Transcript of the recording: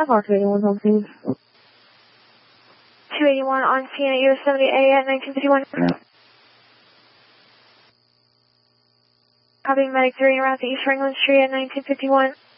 FR 281 home team. 281 on scene at US70A at 1951. Copy, medic 3 around the East Franklin Street at 1951.